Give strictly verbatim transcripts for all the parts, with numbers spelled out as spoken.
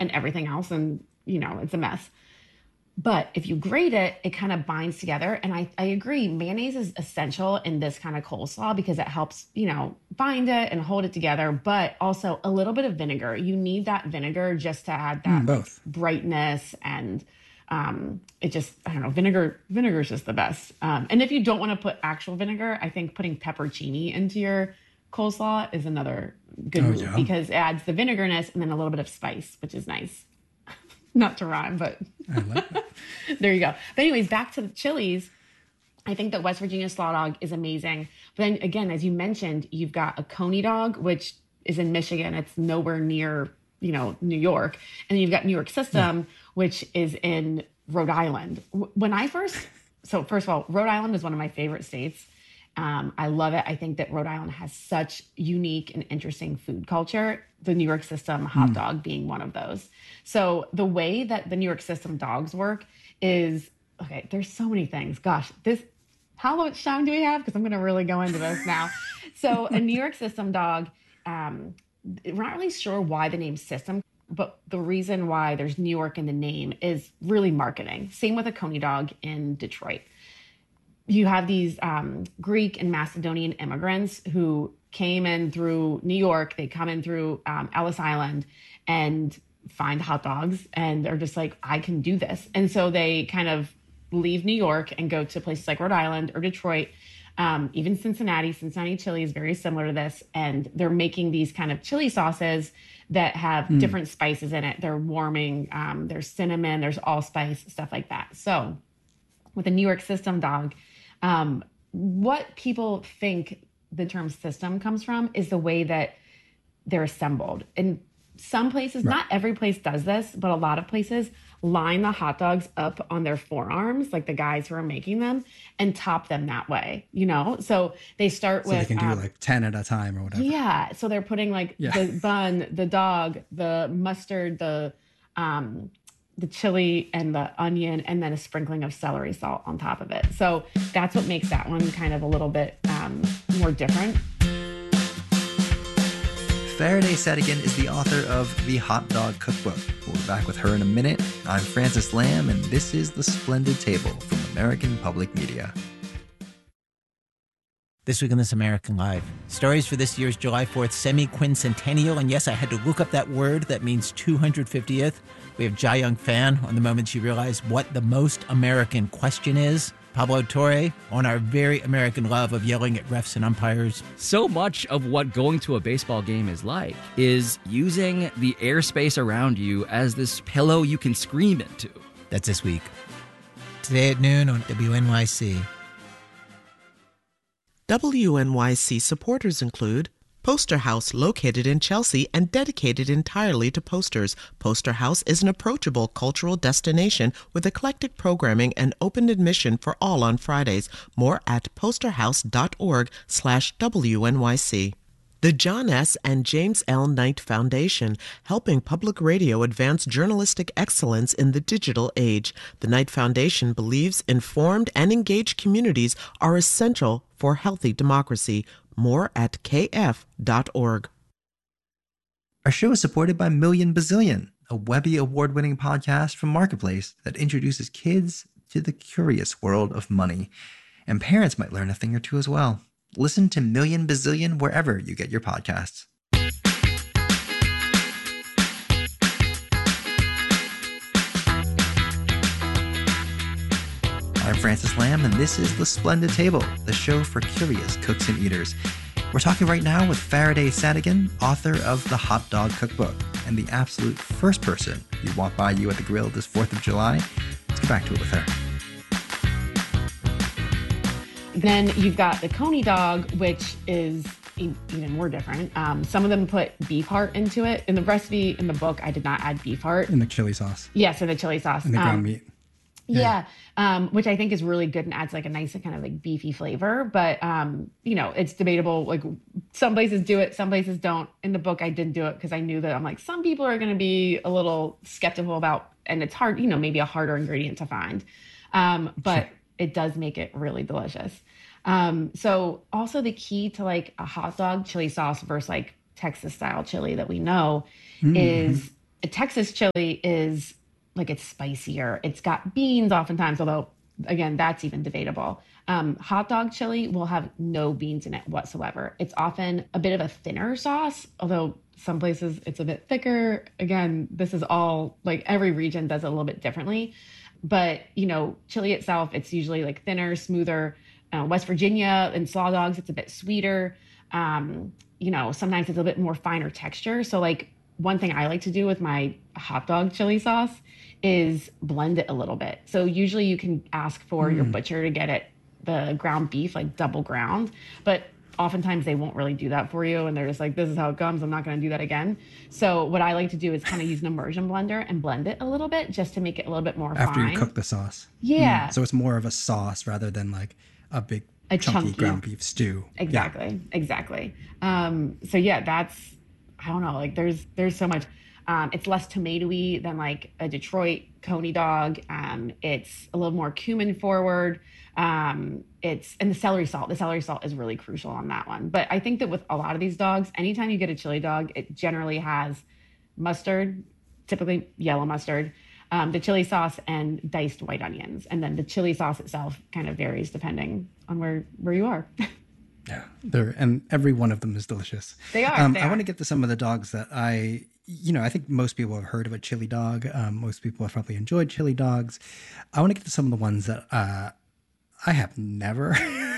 and everything else. And, you know, it's a mess. But if you grate it, it kind of binds together. And I, I agree, mayonnaise is essential in this kind of coleslaw because it helps, you know, bind it and hold it together. But also a little bit of vinegar. You need that vinegar just to add that mm, both. like, brightness and um, it just, I don't know, vinegar, vinegar is just the best. Um, and if you don't want to put actual vinegar, I think putting pepperoncini into your coleslaw is another good oh, move yeah. because it adds the vinegarness and then a little bit of spice, which is nice. Not to rhyme, but I like it. There you go. But anyways, back to the chilies. I think that West Virginia slaw dog is amazing. But then again, as you mentioned, you've got a Coney dog, which is in Michigan. It's nowhere near, you know, New York. And then you've got New York System, yeah. which is in Rhode Island. When I first, so first of all, Rhode Island is one of my favorite states. Um, I love it. I think that Rhode Island has such unique and interesting food culture. The New York System hot mm. dog being one of those. So the way that the New York System dogs work is, okay, there's so many things. Gosh, this, how much time do we have? Because I'm going to really go into this now. So a New York System dog, um, we're not really sure why the name System, but the reason why there's New York in the name is really marketing. Same with a Coney dog in Detroit. You have these um, Greek and Macedonian immigrants who came in through New York. They come in through um, Ellis Island and find hot dogs and they're just like, I can do this. And so they kind of leave New York and go to places like Rhode Island or Detroit, um, even Cincinnati. Cincinnati chili is very similar to this. And they're making these kind of chili sauces that have mm. different spices in it. They're warming, um, there's cinnamon, there's allspice, stuff like that. So with a New York System dog, um, what people think the term system comes from is the way that they're assembled. In some places, right. not every place does this, but a lot of places line the hot dogs up on their forearms, like the guys who are making them, and top them that way, you know? So they start so with... So they can do um, like ten at a time or whatever. Yeah. So they're putting like yeah. the bun, the dog, the mustard, the um, the chili, and the onion, and then a sprinkling of celery salt on top of it. So that's what makes that one kind of a little bit um, more different. Faraday Sadigan is the author of The Hot Dog Cookbook. We'll be back with her in a minute. I'm Francis Lamb, and this is The Splendid Table from American Public Media. This week on This American Life, stories for this year's July fourth semi-quincentennial. And yes, I had to look up that word. That means two hundred fiftieth. We have Jia Young Fan on the moment she realized what the most American question is. Pablo Torre on our very American love of yelling at refs and umpires. So much of what going to a baseball game is like is using the airspace around you as this pillow you can scream into. That's this week. Today at noon on W N Y C. W N Y C supporters include Poster House, located in Chelsea and dedicated entirely to posters. Poster House is an approachable cultural destination with eclectic programming and open admission for all on Fridays. More at posterhouse.org slash WNYC. The John S. and James L. Knight Foundation, helping public radio advance journalistic excellence in the digital age. The Knight Foundation believes informed and engaged communities are essential for healthy democracy. More at k f dot org. Our show is supported by Million Bazillion, a Webby award-winning podcast from Marketplace that introduces kids to the curious world of money. And parents might learn a thing or two as well. Listen to Million Bazillion wherever you get your podcasts. I'm Francis Lamb, and this is The Splendid Table, the show for curious cooks and eaters. We're talking right now with Faraday Sadigan, author of The Hot Dog Cookbook, and the absolute first person who walked by you at the grill this fourth of July. Let's get back to it with her. Then you've got the Coney dog, which is even more different. Um, some of them put beef heart into it. In the recipe in the book, I did not add beef heart. In the chili sauce. Yes, in the chili sauce. And the ground um, meat. Yeah, yeah um, which I think is really good and adds like a nice kind of like beefy flavor. But, um, you know, it's debatable. Like some places do it, some places don't. In the book, I didn't do it because I knew that I'm like, some people are going to be a little skeptical about, and it's hard, you know, maybe a harder ingredient to find. Um, but sure. It does make it really delicious. Um, so also the key to like a hot dog chili sauce versus like Texas style chili that we know mm-hmm. is A Texas chili is like it's spicier. It's got beans oftentimes, although again, that's even debatable. Um, hot dog chili will have no beans in it whatsoever. It's often a bit of a thinner sauce, although some places it's a bit thicker. Again, this is all like every region does it a little bit differently. But, you know, chili itself, it's usually like thinner, smoother. Uh, West Virginia and slaw dogs, it's a bit sweeter. Um, you know, sometimes it's a bit more finer texture. So like one thing I like to do with my hot dog chili sauce is blend it a little bit. So usually you can ask for mm. your butcher to get it, the ground beef, like double ground, but oftentimes they won't really do that for you. And they're just like, this is how it comes. I'm not going to do that again. So what I like to do is kind of use an immersion blender and blend it a little bit just to make it a little bit more After fine. you cook the sauce. Yeah. Mm. So it's more of a sauce rather than like a big a chunky, chunky ground beef stew. Exactly. Yeah. Exactly. Um, so yeah, that's, I don't know, like there's, there's so much. Um, it's less tomatoey than like a Detroit Coney dog. Um, it's a little more cumin forward. Um, it's, and the celery salt, the celery salt is really crucial on that one. But I think that with a lot of these dogs, anytime you get a chili dog, it generally has mustard, typically yellow mustard, um, the chili sauce and diced white onions. And then the chili sauce itself kind of varies depending on where, where you are. Yeah, they're, and every one of them is delicious. They are. Um, they I are. want to get to some of the dogs that I, you know, I think most people have heard of a chili dog. Um, most people have probably enjoyed chili dogs. I want to get to some of the ones that uh, I have never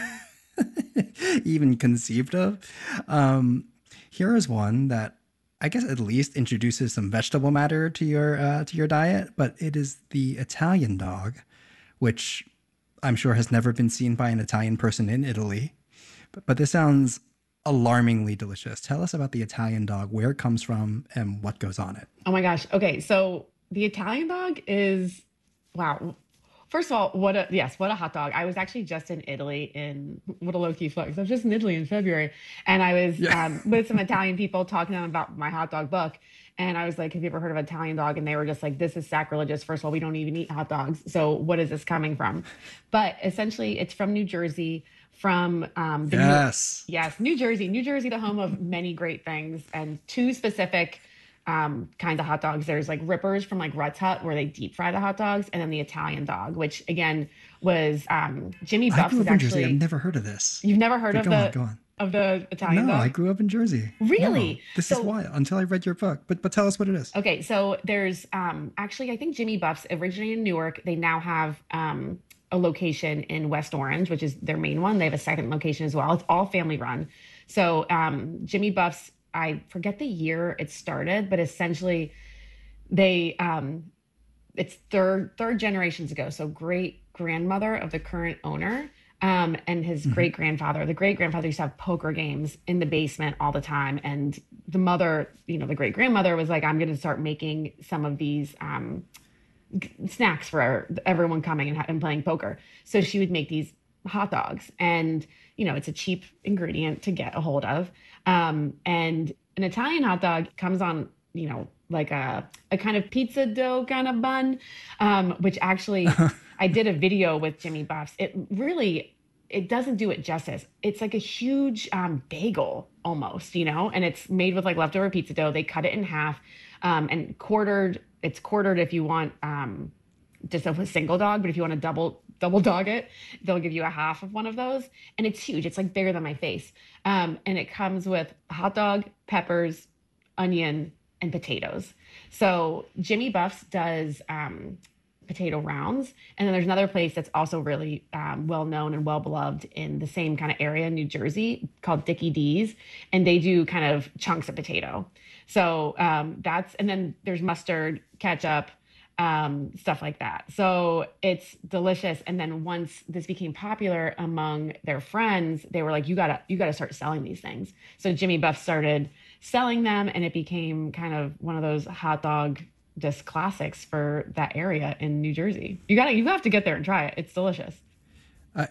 even conceived of. Um, here is one that I guess at least introduces some vegetable matter to your uh, to your diet, but it is the Italian dog, which I'm sure has never been seen by an Italian person in Italy. But, but this sounds alarmingly delicious. Tell us about the Italian dog, where it comes from, and what goes on it. Oh my gosh. Okay, so the Italian dog is, wow. First of all, what a, yes, what a hot dog. I was actually just in Italy in, what a low-key flex. I was just in Italy in February, and I was yeah. um, with some Italian people talking to them about my hot dog book. And I was like, have you ever heard of Italian dog? And they were just like, this is sacrilegious. First of all, we don't even eat hot dogs. So what is this coming from? But essentially, it's from New Jersey. From um, the yes, New, yes, New Jersey, New Jersey, the home of many great things, and two specific um, kinds of hot dogs. There's like Rippers from like Rutt's Hut, where they deep fry the hot dogs, and then the Italian dog, which again was um, Jimmy Buffs. I grew up is in actually, Jersey. I've never heard of this. You've never heard but of go the on, go on. of the Italian no, dog? I grew up in Jersey. Really? No, this so, is why until I read your book. But but tell us what it is. Okay, so there's um, actually I think Jimmy Buffs originated in Newark. They now have um, a location in West Orange, which is their main one. They have a second location as well. It's all family run. So um, Jimmy Buffs, I forget the year it started, but essentially they, um, it's third, third generations ago. So great grandmother of the current owner um, and his mm-hmm. great grandfather. The great grandfather used to have poker games in the basement all the time. And the mother, you know, the great grandmother was like, I'm going to start making some of these um, snacks for everyone coming and, and playing poker. So she would make these hot dogs, and you know, it's a cheap ingredient to get a hold of. Um, and an Italian hot dog comes on, you know, like a, a kind of pizza dough kind of bun, um, which actually I did a video with Jimmy Buffs. It really, it doesn't do it justice. It's like a huge um, bagel almost, you know, and it's made with like leftover pizza dough. They cut it in half um, and quartered. It's quartered if you want um, just a single dog, but if you want to double double dog it, they'll give you a half of one of those. And it's huge. It's like bigger than my face. Um, and it comes with hot dog, peppers, onion, and potatoes. So Jimmy Buffs does um, potato rounds. And then there's another place that's also really um, well known and well beloved in the same kind of area in New Jersey called Dickie D's. And they do kind of chunks of potato. So um, that's, and then there's mustard, ketchup, um, stuff like that. So it's delicious. And then once this became popular among their friends, they were like, you gotta, you gotta start selling these things. So Jimmy Buff started selling them, and it became kind of one of those hot dog just classics for that area in New Jersey. You gotta, you have to get there and try it. It's delicious. I,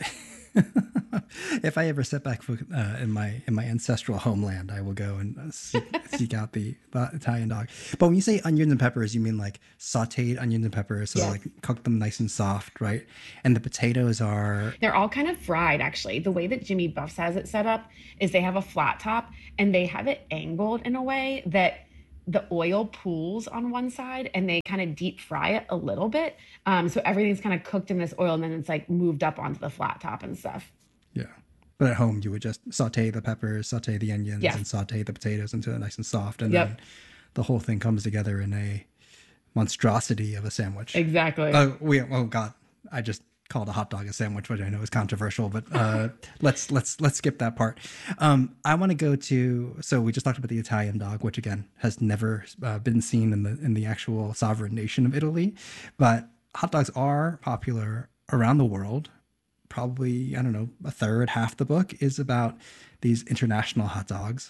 if I ever set back foot uh, in my in my ancestral homeland, I will go and uh, seek, seek out the, the Italian dog. But when you say onions and peppers, you mean like sautéed onions and peppers, so yes. like cook them nice and soft, right? And the potatoes are they're all kind of fried. Actually, the way that Jimmy Buffs has it set up is they have a flat top and they have it angled in a way that the oil pools on one side and they kind of deep fry it a little bit. Um, so everything's kind of cooked in this oil and then it's like moved up onto the flat top and stuff. Yeah. But at home, you would just saute the peppers, saute the onions, Yes. and saute the potatoes until they're nice and soft. And Yep. then the whole thing comes together in a monstrosity of a sandwich. Exactly. Oh, we, oh God. I just called a hot dog a sandwich, which I know is controversial, but uh, let's let's let's skip that part. Um, I want to go to, so we just talked about the Italian dog, which again has never uh, been seen in the in the actual sovereign nation of Italy, but hot dogs are popular around the world. Probably, I don't know, a third, half the book is about these international hot dogs.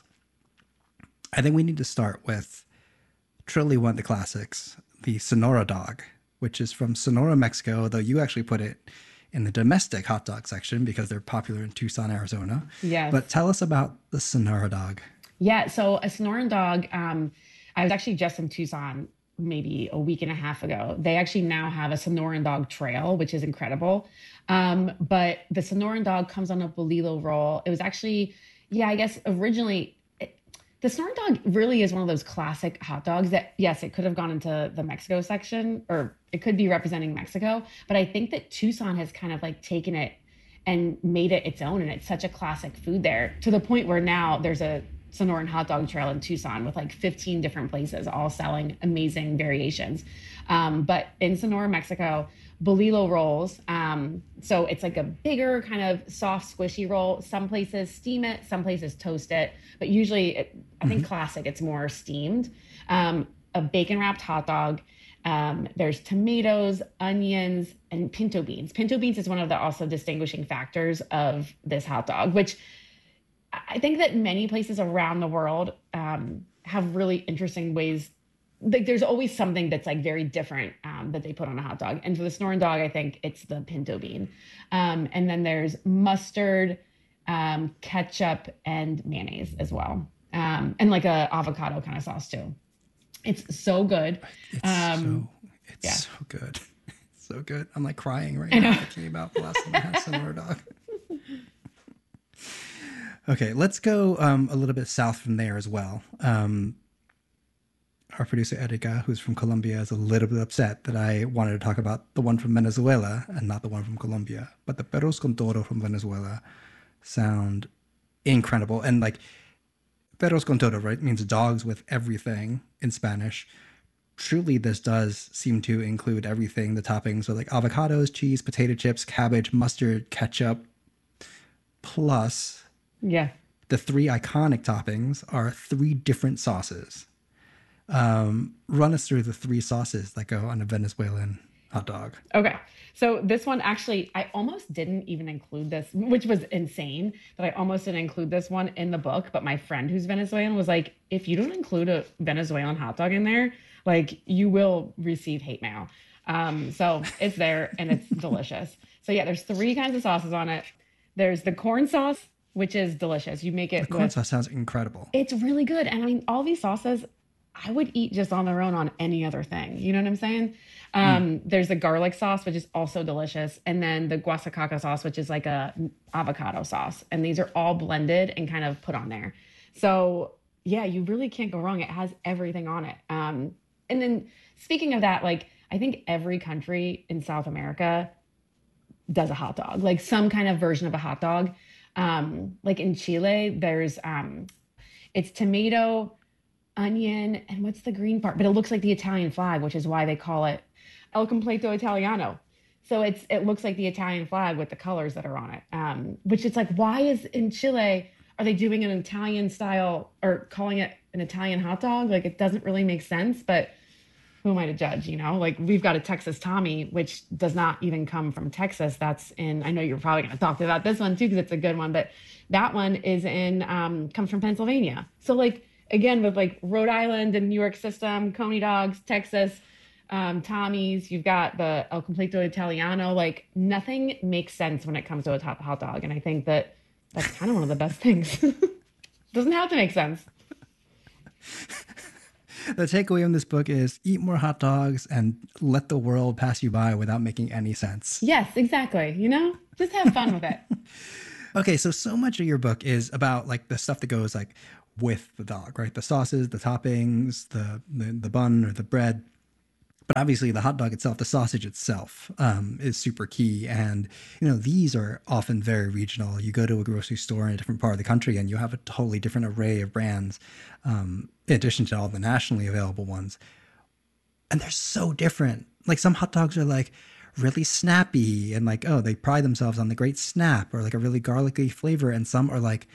I think we need to start with truly one of the classics, the Sonora dog, which is from Sonora, Mexico, though you actually put it in the domestic hot dog section because they're popular in Tucson, Arizona. Yes. But tell us about the Sonora dog. Yeah, so a Sonoran dog, um, I was actually just in Tucson maybe a week and a half ago. They actually now have a Sonoran dog trail, which is incredible. Um, but the Sonoran dog comes on a bolillo roll. It was actually, yeah, I guess originally, it, the Sonoran dog really is one of those classic hot dogs that, yes, it could have gone into the Mexico section, or it could be representing Mexico. But I think that Tucson has kind of like taken it and made it its own. And it's such a classic food there, to the point where now there's a Sonoran hot dog trail in Tucson with like fifteen different places all selling amazing variations. Um, but in Sonora, Mexico, bolillo rolls. Um, so it's like a bigger kind of soft, squishy roll. Some places steam it, some places toast it. But usually, it, I think classic, it's more steamed. Um, a bacon wrapped hot dog. Um, there's tomatoes, onions, and pinto beans. Pinto beans is one of the also distinguishing factors of this hot dog, which I think that many places around the world um, have really interesting ways. Like there's always something that's like very different um, that they put on a hot dog. And for the Sonoran dog, I think it's the pinto bean. Um, and then there's mustard, um, ketchup, and mayonnaise as well. Um, and like a avocado kind of sauce too. It's so good. It's Um, so it's yeah. so good. It's so good. I'm like crying right now thinking about the last time I had Sonora dog. Okay, let's go um, a little bit south from there as well. Um, our producer Erika, who's from Colombia, is a little bit upset that I wanted to talk about the one from Venezuela and not the one from Colombia. But the Perros con Todo from Venezuela sound incredible. And like Perros con Todo, right, means dogs with everything in Spanish. Truly, this does seem to include everything. The toppings are like avocados, cheese, potato chips, cabbage, mustard, ketchup, plus Yeah. the three iconic toppings are three different sauces. Um, run us through the three sauces that go on a Venezuelan hot dog. Okay. So this one actually, I almost didn't even include this, which was insane that I almost didn't include this one in the book. But my friend who's Venezuelan was like, if you don't include a Venezuelan hot dog in there, like you will receive hate mail. Um, so it's there and it's delicious. So yeah, there's three kinds of sauces on it. There's the corn sauce, which is delicious. You make it The corn with, sauce sounds incredible. it's really good. And I mean, all these sauces, I would eat just on their own on any other thing. You know what I'm saying? Um, mm. There's the garlic sauce, which is also delicious. And then the guasacaca sauce, which is like a avocado sauce. And these are all blended and kind of put on there. So yeah, you really can't go wrong. It has everything on it. Um, and then speaking of that, like I think every country in South America does a hot dog, like some kind of version of a hot dog. Um, like in Chile, there's, um, it's tomato, onion, and what's the green part? But it looks like the Italian flag, which is why they call it El Completo Italiano. So it's it looks like the Italian flag with the colors that are on it. Um, which it's like, why is in Chile, are they doing an Italian style or calling it an Italian hot dog? Like it doesn't really make sense, but who am I to judge, you know? Like we've got a Texas Tommy, which does not even come from Texas. That's in, I know you're probably going to talk about this one too, because it's a good one, but that one is in, um, comes from Pennsylvania. So like, again, with like Rhode Island and New York system, Coney dogs, Texas, um, Tommy's, you've got the El Completo Italiano, like nothing makes sense when it comes to a top hot dog. And I think that that's kind of one of the best things. Doesn't have to make sense. The takeaway from this book is eat more hot dogs and let the world pass you by without making any sense. Yes, exactly. You know, just have fun with it. Okay, so so much of your book is about like the stuff that goes like with the dog, right? The sauces, the toppings, the, the, the bun or the bread. But obviously the hot dog itself, the sausage itself, um, is super key. And, you know, these are often very regional. You go to a grocery store in a different part of the country and you have a totally different array of brands, um, in addition to all the nationally available ones. And they're so different. Like some hot dogs are like really snappy and like, oh, they pride themselves on the great snap or like a really garlicky flavor. And some are like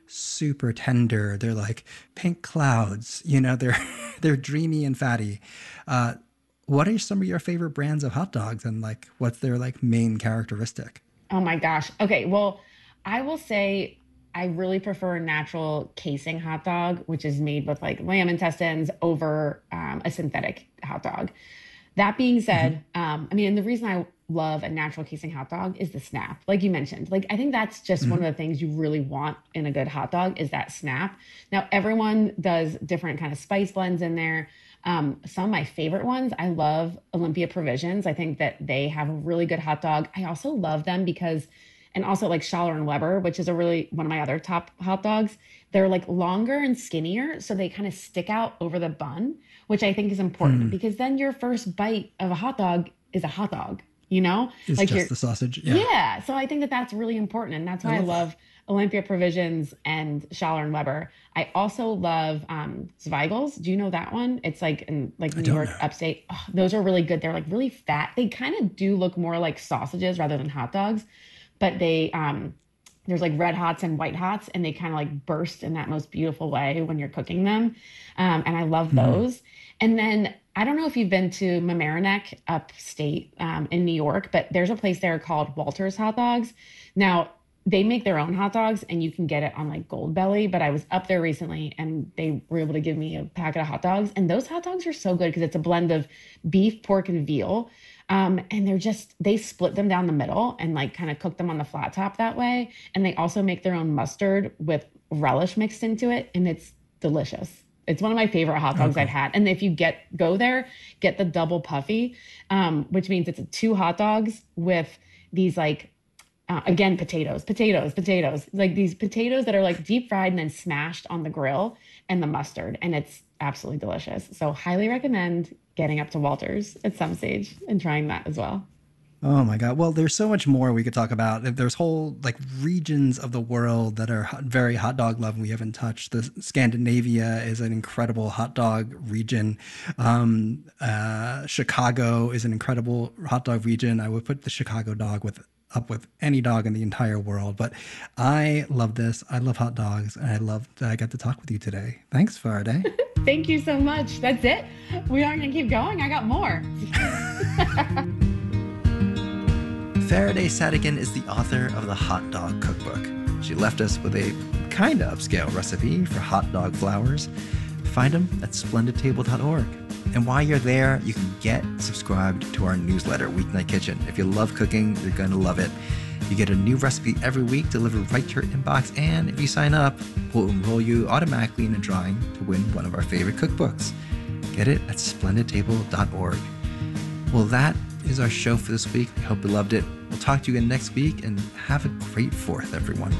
super tender. They're like pink clouds, you know, they're, they're dreamy and fatty. Uh, What are some of your favorite brands of hot dogs and like what's their like main characteristic? Oh my gosh. Okay. Well, I will say I really prefer natural casing hot dog, which is made with like lamb intestines over um, a synthetic hot dog. That being said, mm-hmm. um, I mean, and the reason I love a natural casing hot dog is the snap, like you mentioned. Like, I think that's just mm-hmm. one of the things you really want in a good hot dog is that snap. Now, everyone does different kind of spice blends in there. Um, some of my favorite ones, I love Olympia Provisions. I think that they have a really good hot dog. I also love them because, and also like Schaller and Weber, which is a really, one of my other top hot dogs. They're like longer and skinnier. So they kind of stick out over the bun, which I think is important mm. because then your first bite of a hot dog is a hot dog, you know? It's like just the sausage. Yeah. yeah. So I think that that's really important. And that's why I love, I love Olympia Provisions and Schaller and Weber. I also love um, Zweigel's. Do you know that one? It's like in like New York, know. upstate. Oh, those are really good. They're like really fat. They kind of do look more like sausages rather than hot dogs, but they um, there's like red hots and white hots, and they kind of like burst in that most beautiful way when you're cooking them. Um, and I love mm. those. And then I don't know if you've been to Mamaroneck upstate um, in New York, but there's a place there called Walter's Hot Dogs. Now, they make their own hot dogs and you can get it on like Gold Belly, but I was up there recently and they were able to give me a packet of hot dogs. And those hot dogs are so good because it's a blend of beef, pork, and veal. Um, and they're just, they split them down the middle and like kind of cook them on the flat top that way. And they also make their own mustard with relish mixed into it. And it's delicious. It's one of my favorite hot dogs okay. I've had. And if you get, go there, get the double puffy, um, which means it's two hot dogs with these like, Uh, again, potatoes, potatoes, potatoes, like these potatoes that are like deep fried and then smashed on the grill and the mustard. And it's absolutely delicious. So highly recommend getting up to Walter's at some stage and trying that as well. Oh my God. Well, there's so much more we could talk about. There's whole like regions of the world that are very hot dog loved we haven't touched. The Scandinavia is an incredible hot dog region. Um, uh, Chicago is an incredible hot dog region. I would put the Chicago dog with up with any dog in the entire world. But I love this. I love hot dogs. And I love that I got to talk with you today. Thanks, Faraday. Thank you so much. That's it. We aren't going to keep going. I got more. Faraday Sadigan is the author of the Hot Dog Cookbook. She left us with a kind of upscale recipe for hot dog flowers. Find them at splendid table dot org. And while you're there, you can get subscribed to our newsletter, Weeknight Kitchen. If you love cooking, you're going to love it. You get a new recipe every week delivered right to your inbox. And if you sign up, we'll enroll you automatically in a drawing to win one of our favorite cookbooks. Get it at splendid table dot org. Well, that is our show for this week. We hope you loved it. We'll talk to you again next week, and have a great fourth, everyone.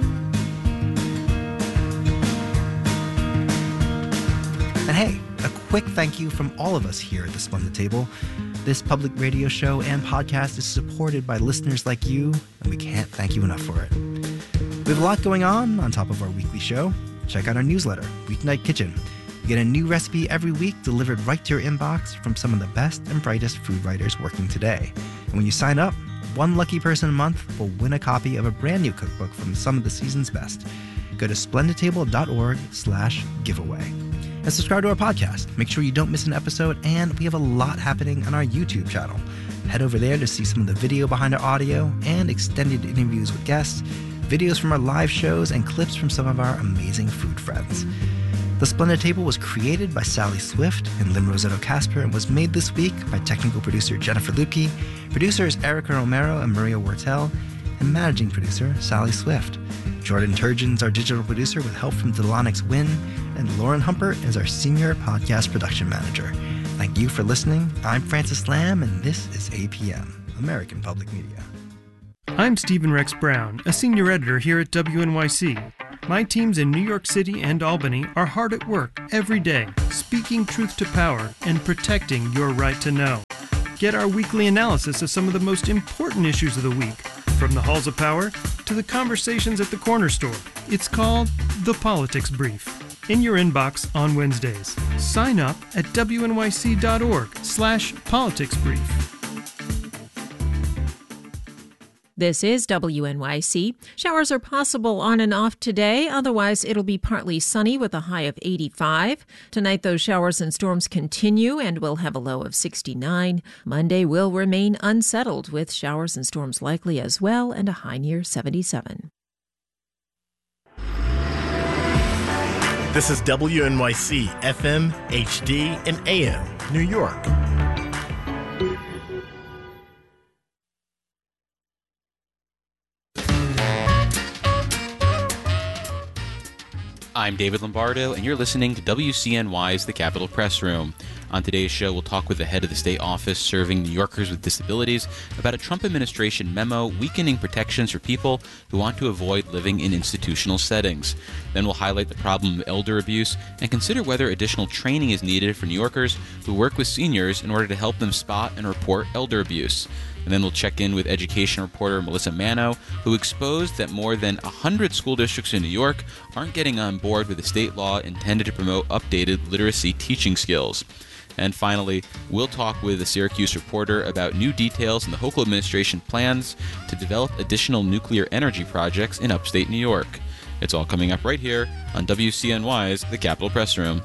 And hey, a quick thank you from all of us here at the Splendid Table. This public radio show and podcast is supported by listeners like you, and we can't thank you enough for it. We have a lot going on on top of our weekly show. Check out our newsletter, Weeknight Kitchen. You get a new recipe every week delivered right to your inbox from some of the best and brightest food writers working today. And when you sign up, one lucky person a month will win a copy of a brand new cookbook from some of the season's best. Go to splendid table dot org slash giveaway. And subscribe to our podcast. Make sure you don't miss an episode, and we have a lot happening on our YouTube channel. Head over there to see some of the video behind our audio and extended interviews with guests, videos from our live shows, and clips from some of our amazing food friends. The Splendid Table was created by Sally Swift and Lim Rossetto Casper and was made this week by technical producer Jennifer Lupke, producers Erica Romero and Maria Wortel, and managing producer Sally Swift. Jordan Turgeon's our digital producer with help from Delonix Wynn, and Lauren Humpert is our senior podcast production manager. Thank you for listening. I'm Francis Lamb, and this is A P M, American Public Media. I'm Stephen Rex Brown, a senior editor here at W N Y C. My teams in New York City and Albany are hard at work every day, speaking truth to power and protecting your right to know. Get our weekly analysis of some of the most important issues of the week, from the halls of power to the conversations at the corner store. It's called The Politics Brief. In your inbox on Wednesdays. Sign up at W N Y C dot org slash politics brief. This is W N Y C. Showers are possible on and off today. Otherwise, it'll be partly sunny with a high of eighty-five. Tonight, those showers and storms continue and we'll have a low of sixty-nine. Monday will remain unsettled with showers and storms likely as well and a high near seventy-seven. This is W N Y C F M, H D, and A M, New York. I'm David Lombardo, and you're listening to W C N Y's The Capitol Press Room. On today's show, we'll talk with the head of the state office serving New Yorkers with disabilities about a Trump administration memo weakening protections for people who want to avoid living in institutional settings. Then we'll highlight the problem of elder abuse and consider whether additional training is needed for New Yorkers who work with seniors in order to help them spot and report elder abuse. And then we'll check in with education reporter Melissa Mano, who exposed that more than one hundred school districts in New York aren't getting on board with a state law intended to promote updated literacy teaching skills. And finally, we'll talk with a Syracuse reporter about new details in the Hochul administration plans to develop additional nuclear energy projects in upstate New York. It's all coming up right here on W C N Y's The Capitol Press Room.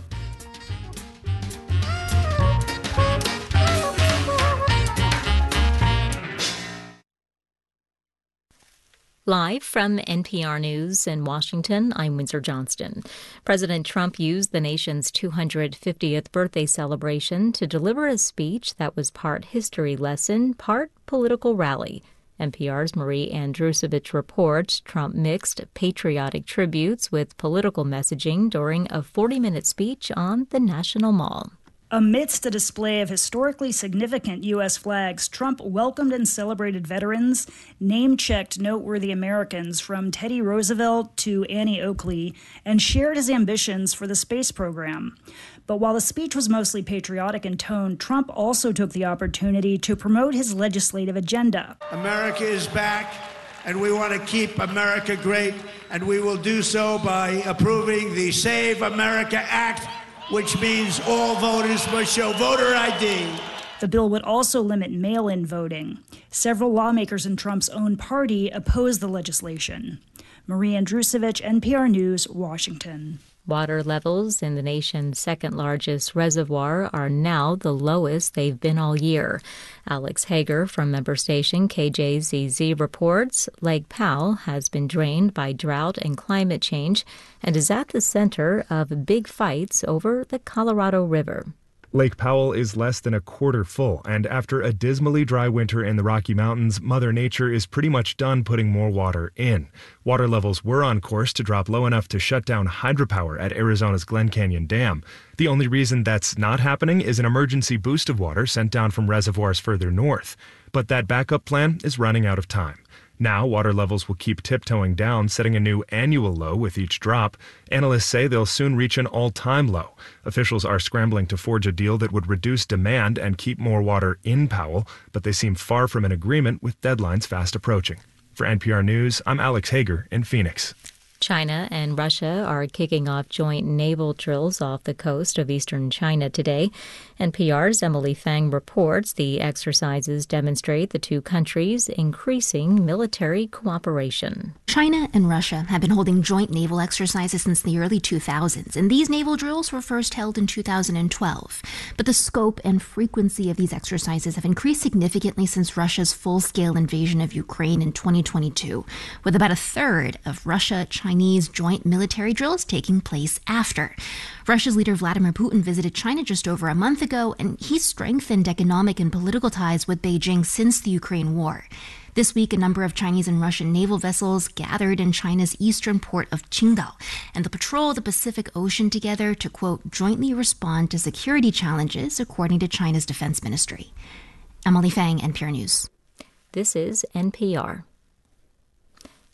Live from N P R News in Washington, I'm Windsor Johnston. President Trump used the nation's two hundred fiftieth birthday celebration to deliver a speech that was part history lesson, part political rally. N P R's Marie Andrusovich reports Trump mixed patriotic tributes with political messaging during a forty-minute speech on the National Mall. Amidst a display of historically significant U S flags, Trump welcomed and celebrated veterans, name-checked noteworthy Americans from Teddy Roosevelt to Annie Oakley, and shared his ambitions for the space program. But while the speech was mostly patriotic in tone, Trump also took the opportunity to promote his legislative agenda. America is back, and we want to keep America great, and we will do so by approving the Save America Act, which means all voters must show voter I D. The bill would also limit mail-in voting. Several lawmakers in Trump's own party opposed the legislation. Marie Andrusovich, N P R News, Washington. Water levels in the nation's second-largest reservoir are now the lowest they've been all year. Alex Hager from member station K J Z Z reports Lake Powell has been drained by drought and climate change and is at the center of big fights over the Colorado River. Lake Powell is less than a quarter full, and after a dismally dry winter in the Rocky Mountains, Mother Nature is pretty much done putting more water in. Water levels were on course to drop low enough to shut down hydropower at Arizona's Glen Canyon Dam. The only reason that's not happening is an emergency boost of water sent down from reservoirs further north. But that backup plan is running out of time. Now, water levels will keep tiptoeing down, setting a new annual low with each drop. Analysts say they'll soon reach an all-time low. Officials are scrambling to forge a deal that would reduce demand and keep more water in Powell, but they seem far from an agreement with deadlines fast approaching. For N P R News, I'm Alex Hager in Phoenix. China and Russia are kicking off joint naval drills off the coast of eastern China today. N P R's Emily Fang reports the exercises demonstrate the two countries' increasing military cooperation. China and Russia have been holding joint naval exercises since the early two thousands, and these naval drills were first held in two thousand twelve. But the scope and frequency of these exercises have increased significantly since Russia's full-scale invasion of Ukraine in twenty twenty-two, with about a third of Russia, China, Chinese joint military drills taking place after. Russia's leader Vladimir Putin visited China just over a month ago, and he strengthened economic and political ties with Beijing since the Ukraine war. This week, a number of Chinese and Russian naval vessels gathered in China's eastern port of Qingdao, and they'll patrol the Pacific Ocean together to, quote, jointly respond to security challenges, according to China's defense ministry. Emily Fang, N P R News. This is N P R.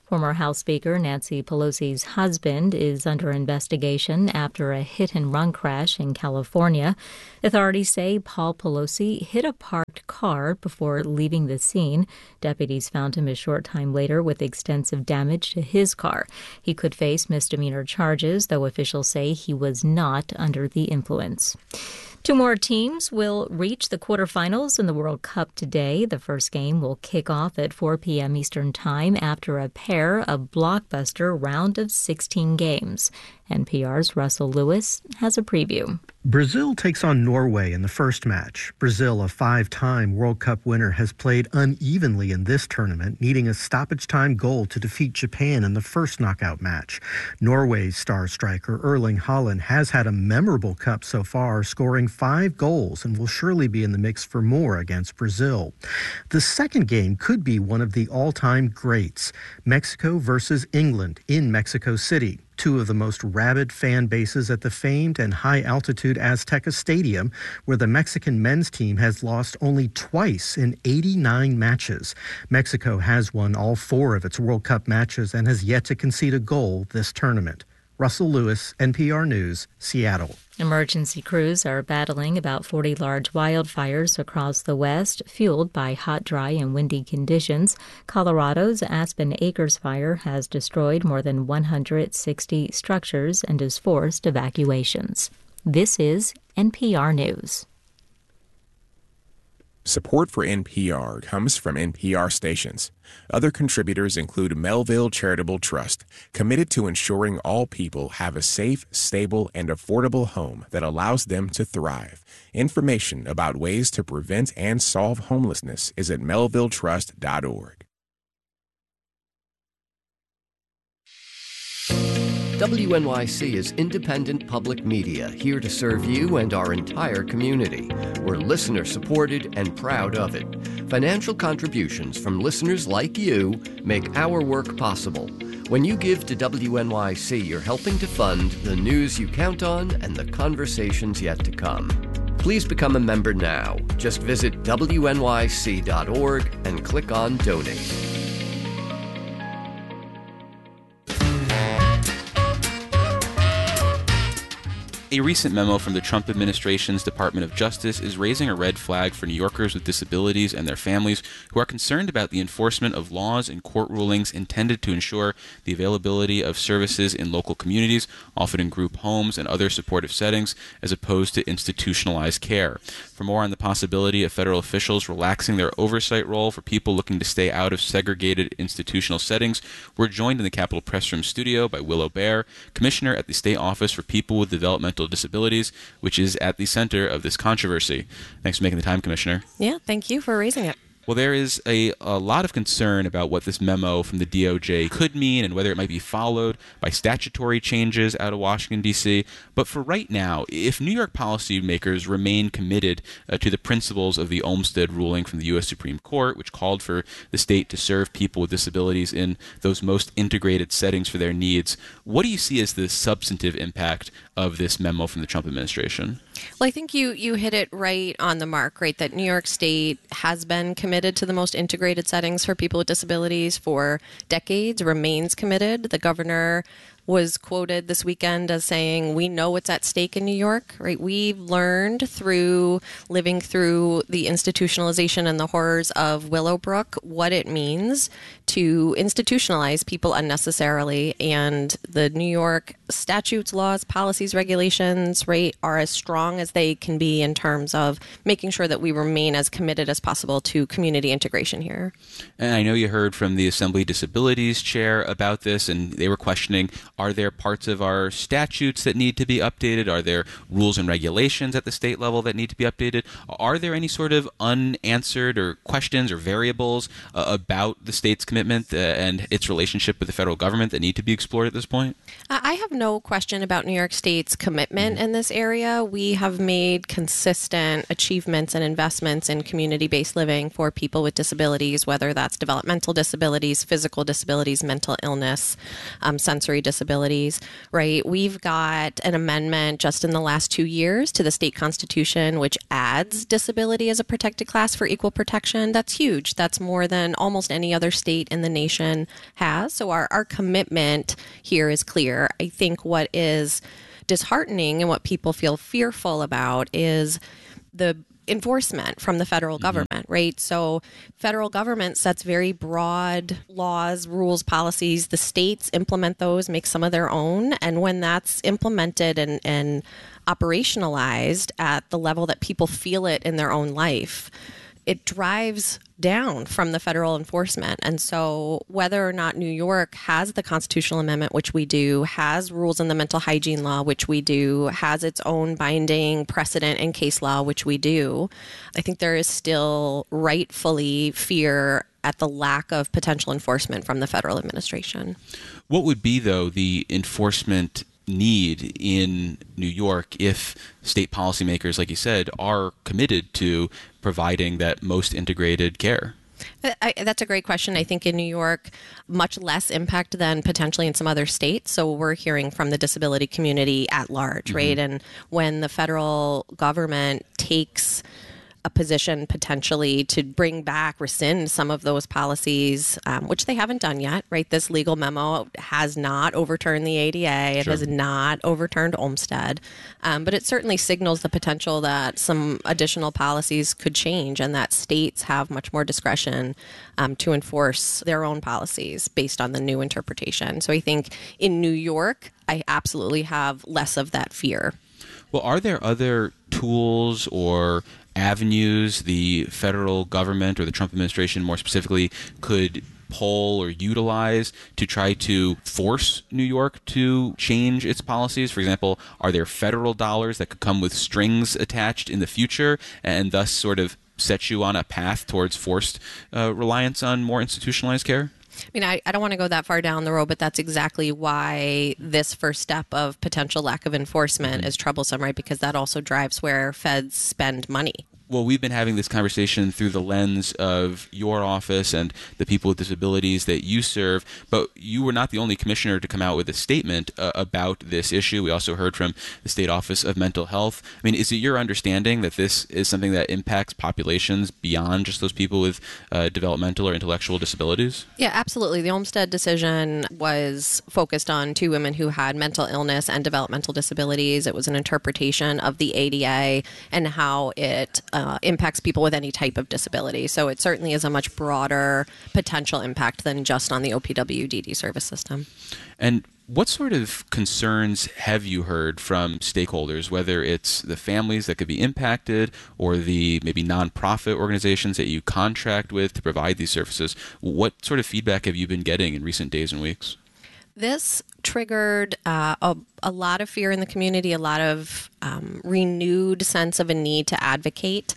Former House Speaker Nancy Pelosi's husband is under investigation after a hit-and-run crash in California. Authorities say Paul Pelosi hit a parked car before leaving the scene. Deputies found him a short time later with extensive damage to his car. He could face misdemeanor charges, though officials say he was not under the influence. Two more teams will reach the quarterfinals in the World Cup today. The first game will kick off at four p.m. Eastern Time after a pair of blockbuster round of sixteen games. N P R's Russell Lewis has a preview. Brazil takes on Norway in the first match. Brazil, a five-time World Cup winner, has played unevenly in this tournament, needing a stoppage-time goal to defeat Japan in the first knockout match. Norway's star striker Erling Haaland has had a memorable cup so far, scoring five goals, and will surely be in the mix for more against Brazil. The second game could be one of the all-time greats, Mexico versus England in Mexico City. Two of the most rabid fan bases at the famed and high-altitude Azteca Stadium, where the Mexican men's team has lost only twice in eighty-nine matches. Mexico has won all four of its World Cup matches and has yet to concede a goal this tournament. Russell Lewis, N P R News, Seattle. Emergency crews are battling about forty large wildfires across the West, fueled by hot, dry, and windy conditions. Colorado's Aspen Acres fire has destroyed more than one hundred sixty structures and has forced evacuations. This is N P R News. Support for N P R comes from N P R stations. Other contributors include Melville Charitable Trust, committed to ensuring all people have a safe, stable, and affordable home that allows them to thrive. Information about ways to prevent and solve homelessness is at melville trust dot org. W N Y C is independent public media, here to serve you and our entire community. We're listener-supported and proud of it. Financial contributions from listeners like you make our work possible. When you give to W N Y C, you're helping to fund the news you count on and the conversations yet to come. Please become a member now. Just visit W N Y C dot org and click on Donate. A recent memo from the Trump administration's Department of Justice is raising a red flag for New Yorkers with disabilities and their families who are concerned about the enforcement of laws and court rulings intended to ensure the availability of services in local communities, often in group homes and other supportive settings, as opposed to institutionalized care. For more on the possibility of federal officials relaxing their oversight role for people looking to stay out of segregated institutional settings, we're joined in the Capitol Press Room studio by Willow Baer, Commissioner at the State Office for People with Developmental Disabilities, which is at the center of this controversy. Thanks for making the time, Commissioner. Yeah, thank you for raising it. Well, there is a, a lot of concern about what this memo from the D O J could mean and whether it might be followed by statutory changes out of Washington, D C. But for right now, if New York policymakers remain committed uh, to the principles of the Olmstead ruling from the U S Supreme Court, which called for the state to serve people with disabilities in those most integrated settings for their needs, what do you see as the substantive impact of this memo from the Trump administration? Well, I think you, you hit it right on the mark, right, that New York State has been committed to the most integrated settings for people with disabilities for decades, remains committed. The governor was quoted this weekend as saying, we know what's at stake in New York, right? We've learned through living through the institutionalization and the horrors of Willowbrook what it means to institutionalize people unnecessarily. And the New York statutes, laws, policies, regulations, right, are as strong as they can be in terms of making sure that we remain as committed as possible to community integration here. And I know you heard from the Assembly Disabilities Chair about this, and they were questioning, are there parts of our statutes that need to be updated? Are there rules and regulations at the state level that need to be updated? Are there any sort of unanswered or questions or variables uh, about the state's commitment uh, and its relationship with the federal government that need to be explored at this point? I have no question about New York State's commitment mm-hmm. in this area. We have made consistent achievements and investments in community-based living for people with disabilities, whether that's developmental disabilities, physical disabilities, mental illness, um, sensory disabilities. disabilities, right? We've got an amendment just in the last two years to the state constitution, which adds disability as a protected class for equal protection. That's huge. That's more than almost any other state in the nation has. So our, our commitment here is clear. I think what is disheartening and what people feel fearful about is the enforcement from the federal government, mm-hmm. right? So federal government sets very broad laws, rules, policies. The states implement those, make some of their own. And when that's implemented and, and operationalized at the level that people feel it in their own life, it drives down from the federal enforcement. And so whether or not New York has the constitutional amendment, which we do, has rules in the mental hygiene law, which we do, has its own binding precedent and case law, which we do, I think there is still rightfully fear at the lack of potential enforcement from the federal administration. What would be, though, the enforcement need in New York if state policymakers, like you said, are committed to providing that most integrated care? I, that's a great question. I think in New York, much less impact than potentially in some other states. So we're hearing from the disability community at large, mm-hmm. right? And when the federal government takes a position potentially to bring back, rescind some of those policies, um, which they haven't done yet, right? This legal memo has not overturned the A D A. It sure. has not overturned Olmstead. Um, but it certainly signals the potential that some additional policies could change and that states have much more discretion um, to enforce their own policies based on the new interpretation. So I think in New York, I absolutely have less of that fear. Well, are there other tools or avenues the federal government or the Trump administration more specifically could pull or utilize to try to force New York to change its policies? For example, are there federal dollars that could come with strings attached in the future and thus sort of set you on a path towards forced uh, reliance on more institutionalized care? I mean, I, I don't want to go that far down the road, but that's exactly why this first step of potential lack of enforcement mm-hmm. is troublesome, right? Because that also drives where feds spend money. Well, we've been having this conversation through the lens of your office and the people with disabilities that you serve, but you were not the only commissioner to come out with a statement uh, about this issue. We also heard from the State Office of Mental Health. I mean, is it your understanding that this is something that impacts populations beyond just those people with uh, developmental or intellectual disabilities? Yeah, absolutely. The Olmstead decision was focused on two women who had mental illness and developmental disabilities. It was an interpretation of the A D A and how it Uh, impacts people with any type of disability. So it certainly is a much broader potential impact than just on the O P W D D service system. And what sort of concerns have you heard from stakeholders, whether it's the families that could be impacted or the maybe nonprofit organizations that you contract with to provide these services? What sort of feedback have you been getting in recent days and weeks? This triggered uh, a, a lot of fear in the community, a lot of um, renewed sense of a need to advocate.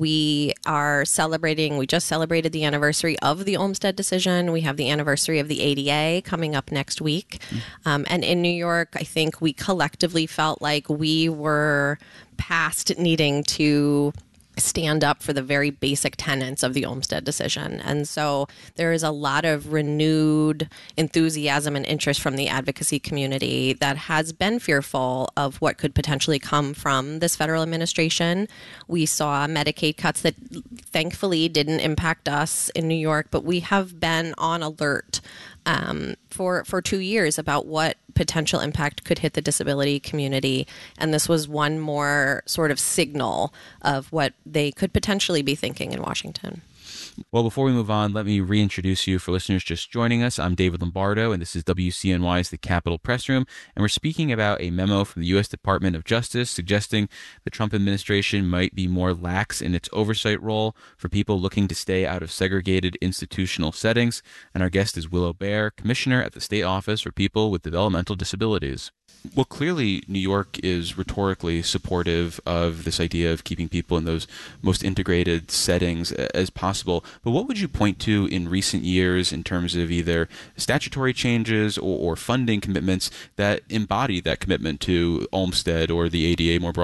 We are celebrating, we just celebrated the anniversary of the Olmstead decision. We have the anniversary of the A D A coming up next week. Mm-hmm. Um, and in New York, I think we collectively felt like we were past needing to stand up for the very basic tenets of the Olmstead decision. And so there is a lot of renewed enthusiasm and interest from the advocacy community that has been fearful of what could potentially come from this federal administration. We saw Medicaid cuts that thankfully didn't impact us in New York, but we have been on alert Um, for, for two years about what potential impact could hit the disability community. And this was one more sort of signal of what they could potentially be thinking in Washington. Well, before we move on, let me reintroduce you for listeners just joining us. I'm David Lombardo, and this is W C N Y's The Capitol Press Room, and we're speaking about a memo from the U S Department of Justice suggesting the Trump administration might be more lax in its oversight role for people looking to stay out of segregated institutional settings. And our guest is Willow Baer, Commissioner at the State Office for People with Developmental Disabilities. Well, clearly, New York is rhetorically supportive of this idea of keeping people in those most integrated settings as possible. But what would you point to in recent years in terms of either statutory changes or, or funding commitments that embody that commitment to Olmstead or the A D A more broadly?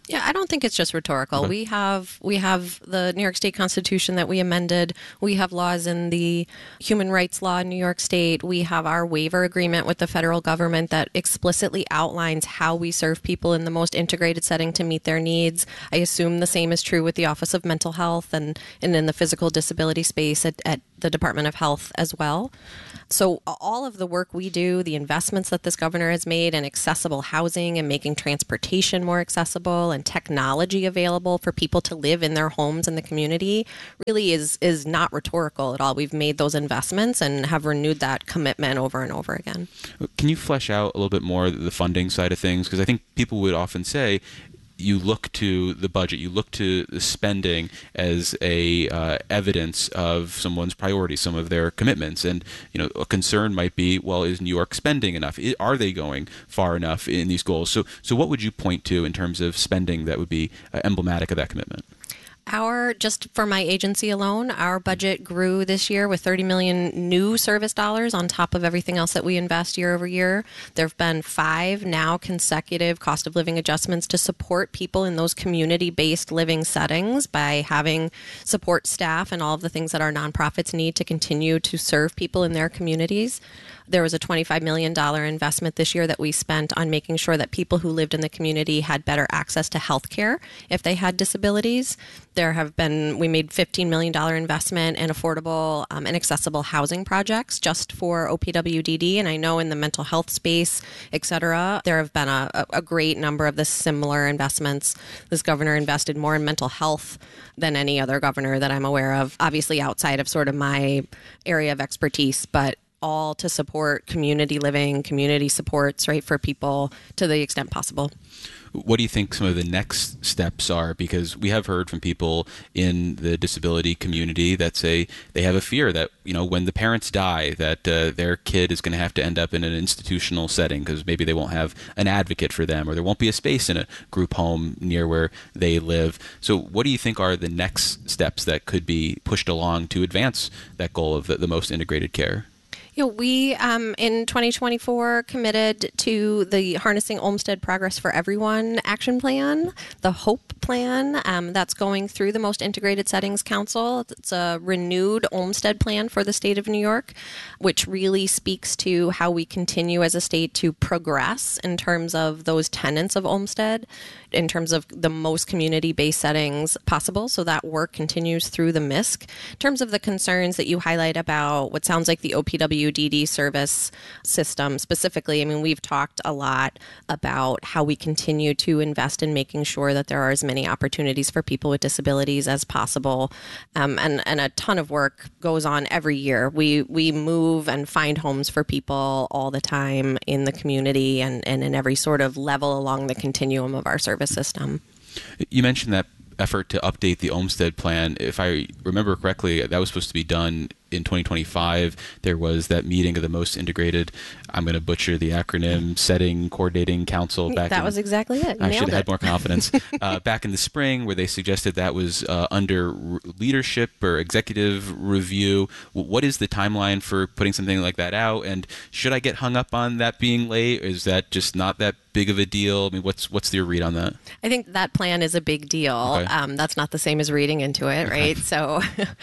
Yeah, I don't think it's just rhetorical. Okay. We have we have the New York State Constitution that we amended. We have laws in the human rights law in New York State. We have our waiver agreement with the federal government that explicitly outlines how we serve people in the most integrated setting to meet their needs. I assume the same is true with the Office of Mental Health and, and in the physical disability space at, at the Department of Health as well. So all of the work we do, the investments that this governor has made in accessible housing and making transportation more accessible and technology available for people to live in their homes in the community really is is not rhetorical at all. We've made those investments and have renewed that commitment over and over again. Can you flesh out a little bit more the funding side of things? Because I think people would often say, you look to the budget, you look to the spending as a uh, evidence of someone's priorities, some of their commitments. And, you know, a concern might be, well, is New York spending enough? I, are they going far enough in these goals? So, so what would you point to in terms of spending that would be uh, emblematic of that commitment? Our, just for my agency alone, our budget grew this year with thirty million new service dollars on top of everything else that we invest year over year. There have been five now consecutive cost of living adjustments to support people in those community-based living settings by having support staff and all of the things that our nonprofits need to continue to serve people in their communities. There was a twenty-five million dollars investment this year that we spent on making sure that people who lived in the community had better access to health care if they had disabilities. There have been, we made fifteen million dollars investment in affordable um, and accessible housing projects just for O P W D D. And I know in the mental health space, et cetera, there have been a, a great number of the similar investments. This governor invested more in mental health than any other governor that I'm aware of, obviously outside of sort of my area of expertise, but all to support community living, community supports, right, for people to the extent possible. What do you think some of the next steps are? Because we have heard from people in the disability community that say they have a fear that, you know, when the parents die, that uh, their kid is going to have to end up in an institutional setting because maybe they won't have an advocate for them, or there won't be a space in a group home near where they live. So what do you think are the next steps that could be pushed along to advance that goal of the, the most integrated care? You know, we um, in twenty twenty-four committed to the Harnessing Olmsted Progress for Everyone action plan, the HOPE plan. Um, that's going through the Most Integrated Settings Council. It's a renewed Olmsted plan for the state of New York, which really speaks to how we continue as a state to progress in terms of those tenets of Olmsted, in terms of the most community-based settings possible. So that work continues through the M I S C. In terms of the concerns that you highlight about what sounds like the O P W D D service system specifically, I mean, we've talked a lot about how we continue to invest in making sure that there are as many opportunities for people with disabilities as possible. Um, and, and a ton of work goes on every year. We we move and find homes for people all the time in the community and, and in every sort of level along the continuum of our service system. You mentioned that effort to update the Olmsted plan. If I remember correctly, that was supposed to be done in twenty twenty-five. There was that meeting of the most integrated, I'm going to butcher the acronym, setting coordinating council. Back that in, was exactly it. You I should have it. had more confidence. uh, back in the spring, where they suggested that was uh, under r- leadership or executive review. W- what is the timeline for putting something like that out? And should I get hung up on that being late? Is that just not that big of a deal? I mean, what's what's your read on that? I think that plan is a big deal. Okay. Um, that's not the same as reading into it, right? Okay. So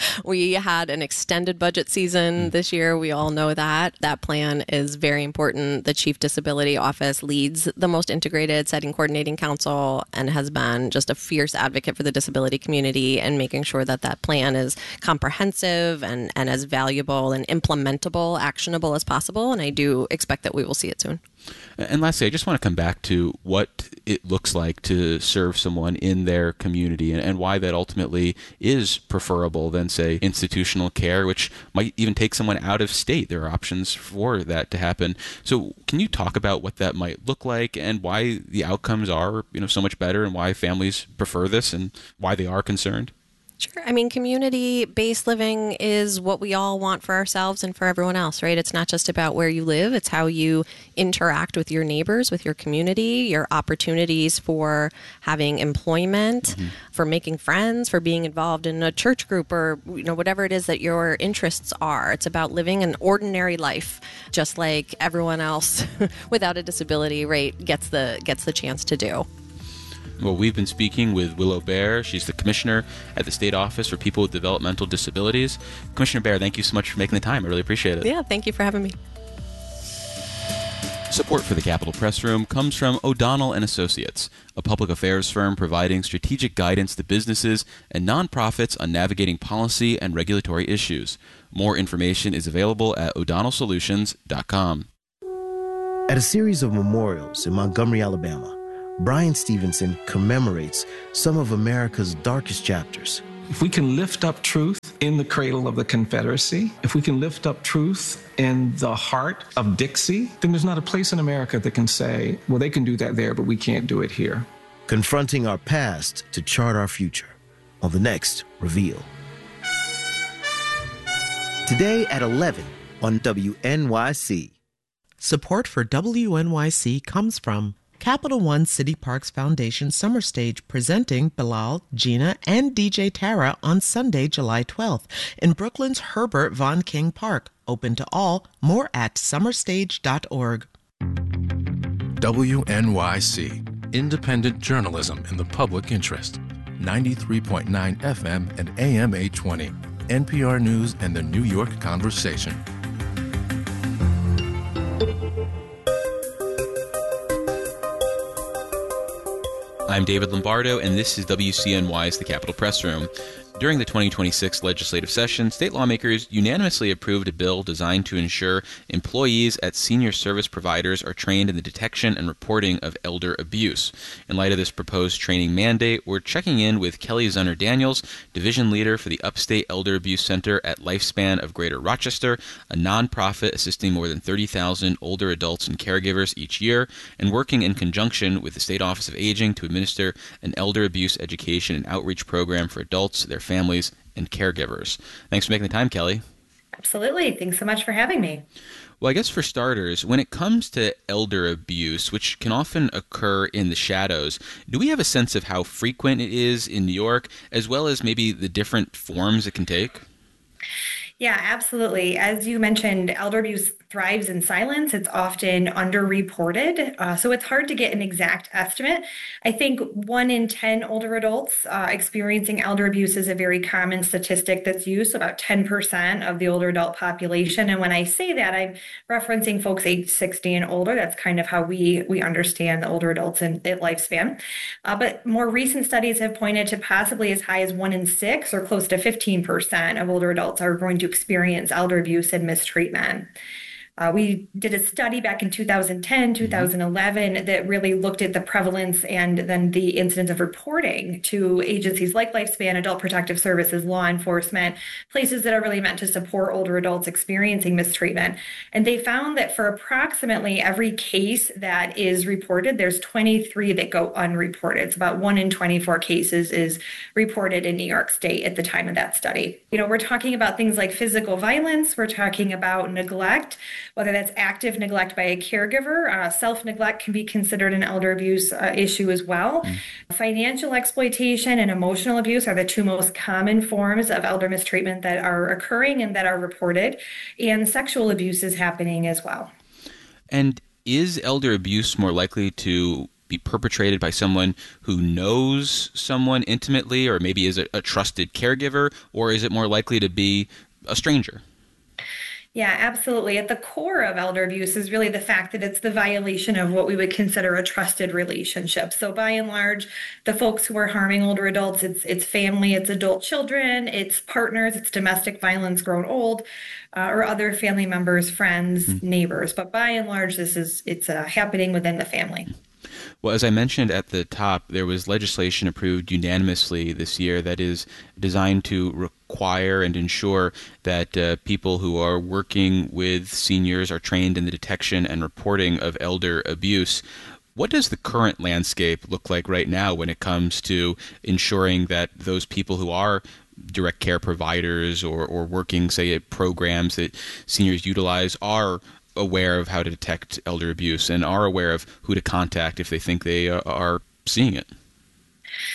we had an extended budget season this year. We all know that. That plan is very important. The Chief Disability Office leads the Most Integrated Setting Coordinating Council and has been just a fierce advocate for the disability community and making sure that that plan is comprehensive and, and as valuable and implementable, actionable as possible. And I do expect that we will see it soon. And lastly, I just want to come back to what it looks like to serve someone in their community and, and why that ultimately is preferable than, say, institutional care, which might even take someone out of state. There are options for that to happen. So can you talk about what that might look like and why the outcomes are, you know, so much better and why families prefer this and why they are concerned? Sure. I mean, community-based living is what we all want for ourselves and for everyone else, right? It's not just about where you live. It's how you interact with your neighbors, with your community, your opportunities for having employment, mm-hmm. for making friends, for being involved in a church group or, you know, whatever it is that your interests are. It's about living an ordinary life, just like everyone else without a disability, right, gets the gets the chance to do. Well, we've been speaking with Willow Baer. She's the commissioner at the State Office for People with Developmental Disabilities. Commissioner Baer, thank you so much for making the time. I really appreciate it. Yeah, thank you for having me. Support for the Capitol Press Room comes from O'Donnell and Associates, a public affairs firm providing strategic guidance to businesses and nonprofits on navigating policy and regulatory issues. More information is available at o'donnell solutions dot com. At a series of memorials in Montgomery, Alabama, Brian Stevenson commemorates some of America's darkest chapters. If we can lift up truth in the cradle of the Confederacy, if we can lift up truth in the heart of Dixie, then there's not a place in America that can say, well, they can do that there, but we can't do it here. Confronting our past to chart our future on the next Reveal. Today at eleven on W N Y C. Support for W N Y C comes from Capital One City Parks Foundation Summer Stage, presenting Bilal, Gina, and D J Tara on Sunday, July twelfth in Brooklyn's Herbert Von King Park. Open to all. More at summer stage dot org. W N Y C, independent journalism in the public interest. ninety-three point nine F M and A M eight twenty. N P R News and the New York Conversation. I'm David Lombardo, and this is W C N Y's The Capitol Press Room. During the twenty twenty-six legislative session, state lawmakers unanimously approved a bill designed to ensure employees at senior service providers are trained in the detection and reporting of elder abuse. In light of this proposed training mandate, we're checking in with Kelly Zunner Daniels, division leader for the Upstate Elder Abuse Center at Lifespan of Greater Rochester, a nonprofit assisting more than thirty thousand older adults and caregivers each year, and working in conjunction with the State Office of Aging to administer an elder abuse education and outreach program for adults, their families, and caregivers. Thanks for making the time, Kelly. Absolutely. Thanks so much for having me. Well, I guess for starters, when it comes to elder abuse, which can often occur in the shadows, do we have a sense of how frequent it is in New York, as well as maybe the different forms it can take? Yeah, absolutely. As you mentioned, elder abuse thrives in silence. It's often underreported, uh, so it's hard to get an exact estimate. I think one in ten older adults uh, experiencing elder abuse is a very common statistic that's used, about ten percent of the older adult population. And when I say that, I'm referencing folks age sixty and older. That's kind of how we, we understand the older adults in, in lifespan. Uh, but more recent studies have pointed to possibly as high as one in six or close to fifteen percent of older adults are going to experience elder abuse and mistreatment. Uh, we did a study back in two thousand ten, two thousand eleven mm-hmm. that really looked at the prevalence and then the incidence of reporting to agencies like Lifespan, Adult Protective Services, law enforcement, places that are really meant to support older adults experiencing mistreatment. And they found that for approximately every case that is reported, there's twenty-three that go unreported. It's about one in twenty-four cases is reported in New York State at the time of that study. You know, we're talking about things like physical violence. We're talking about neglect, whether that's active neglect by a caregiver. Uh, self-neglect can be considered an elder abuse uh, issue as well. Mm. Financial exploitation and emotional abuse are the two most common forms of elder mistreatment that are occurring and that are reported. And sexual abuse is happening as well. And is elder abuse more likely to be perpetrated by someone who knows someone intimately, or maybe is a, a trusted caregiver, or is it more likely to be a stranger? Yeah, absolutely. At the core of elder abuse is really the fact that it's the violation of what we would consider a trusted relationship. So by and large, the folks who are harming older adults, it's it's family, it's adult children, it's partners, it's domestic violence grown old, uh, or other family members, friends, mm-hmm. neighbors. But by and large, this is it's uh, happening within the family. Well, as I mentioned at the top, there was legislation approved unanimously this year that is designed to require and ensure that uh, people who are working with seniors are trained in the detection and reporting of elder abuse. What does the current landscape look like right now when it comes to ensuring that those people who are direct care providers or, or working, say, at programs that seniors utilize are aware of how to detect elder abuse and are aware of who to contact if they think they uh, are seeing it?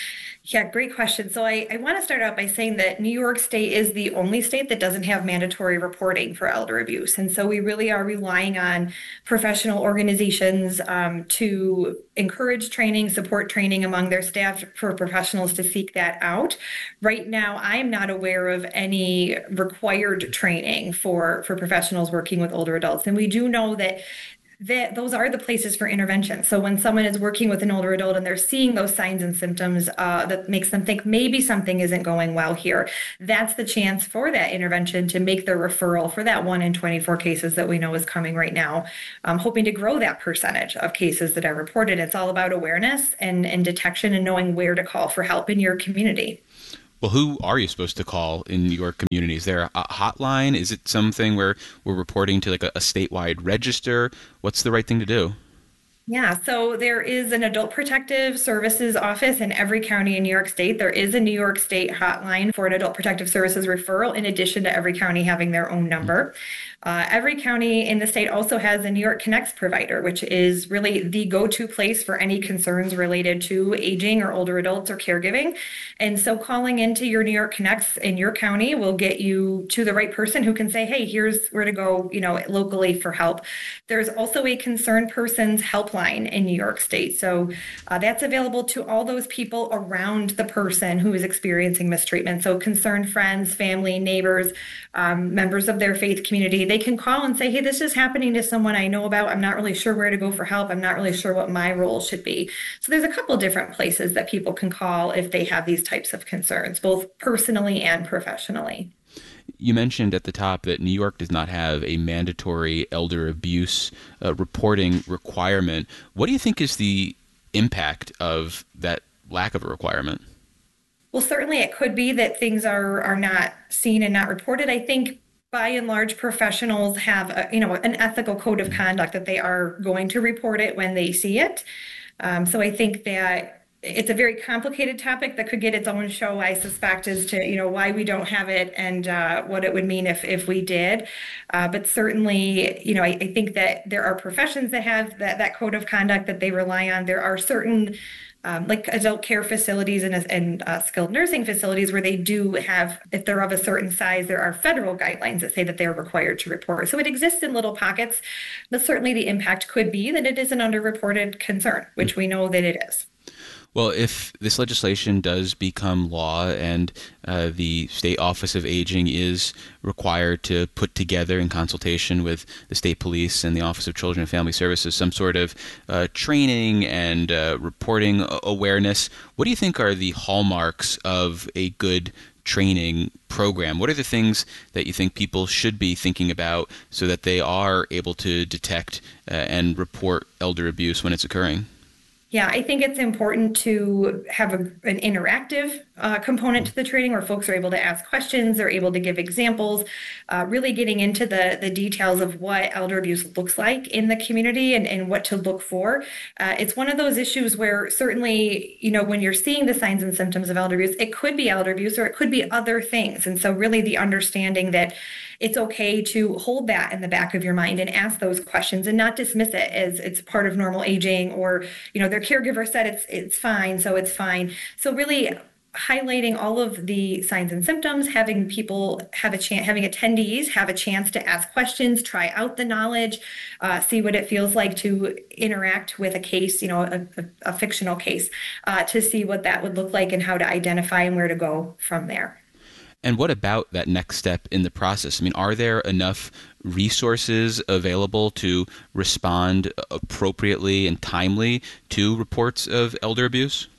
Yeah, great question. So I, I want to start out by saying that New York State is the only state that doesn't have mandatory reporting for elder abuse. And so we really are relying on professional organizations um, to encourage training, support training among their staff for professionals to seek that out. Right now, I am not aware of any required training for, for professionals working with older adults. And we do know that that those are the places for intervention. So when someone is working with an older adult and they're seeing those signs and symptoms uh, that makes them think maybe something isn't going well here, that's the chance for that intervention to make the referral for that one in twenty-four cases that we know is coming right now. I'm hoping to grow that percentage of cases that are reported. It's all about awareness and, and detection and knowing where to call for help in your community. Well, who are you supposed to call in your community? Is there a hotline? Is it something where we're reporting to like a, a statewide register? What's the right thing to do? Yeah, so there is an Adult Protective Services office in every county in New York State. There is a New York State hotline for an Adult Protective Services referral, in addition to every county having their own number. Uh, every county in the state also has a New York Connects provider, which is really the go-to place for any concerns related to aging or older adults or caregiving. And so calling into your New York Connects in your county will get you to the right person who can say, hey, here's where to go, you know, locally for help. There's also a concerned persons helpline in New York State. So uh, that's available to all those people around the person who is experiencing mistreatment. So concerned friends, family, neighbors, um, members of their faith community, they can call and say, hey, this is happening to someone I know about. I'm not really sure where to go for help. I'm not really sure what my role should be. So there's a couple different places that people can call if they have these types of concerns, both personally and professionally. You mentioned at the top that New York does not have a mandatory elder abuse uh, reporting requirement. What do you think is the impact of that lack of a requirement? Well, certainly it could be that things are are not seen and not reported. I think by and large, professionals have a, you know, an ethical code of conduct that they are going to report it when they see it. Um, so I think that it's a very complicated topic that could get its own show, I suspect, as to, you know, why we don't have it and uh, what it would mean if, if we did. Uh, but certainly, you know, I, I think that there are professions that have that, that code of conduct that they rely on. There are certain Um, like adult care facilities and, and uh, skilled nursing facilities where they do have, if they're of a certain size, there are federal guidelines that say that they're required to report. So it exists in little pockets, but certainly the impact could be that it is an underreported concern, which we know that it is. Well, if this legislation does become law and uh, the State Office of Aging is required to put together in consultation with the state police and the Office of Children and Family Services some sort of uh, training and uh, reporting awareness, what do you think are the hallmarks of a good training program? What are the things that you think people should be thinking about so that they are able to detect uh, and report elder abuse when it's occurring? Yeah, I think it's important to have a, an interactive uh, component to the training where folks are able to ask questions, they're able to give examples, uh, really getting into the, the details of what elder abuse looks like in the community and, and what to look for. Uh, it's one of those issues where certainly, you know, when you're seeing the signs and symptoms of elder abuse, it could be elder abuse or it could be other things. And so really the understanding that it's okay to hold that in the back of your mind and ask those questions and not dismiss it as it's part of normal aging or, you know, their caregiver said it's it's fine, so it's fine. So really highlighting all of the signs and symptoms, having people have a chance, having attendees have a chance to ask questions, try out the knowledge, uh, see what it feels like to interact with a case, you know, a, a, a fictional case, uh, to see what that would look like and how to identify and where to go from there. And what about that next step in the process? I mean, are there enough resources available to respond appropriately and timely to reports of elder abuse?